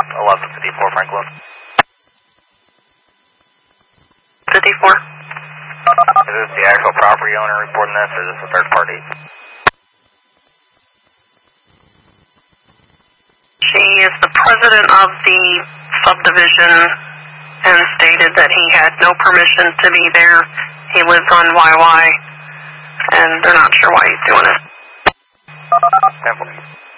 1154 Franklin. 54. Is this the actual property owner reporting this, or is this a third party? She is the president of the subdivision and stated that he had no permission to be there. He lives on YY, and they're not sure why he's doing it. Temple.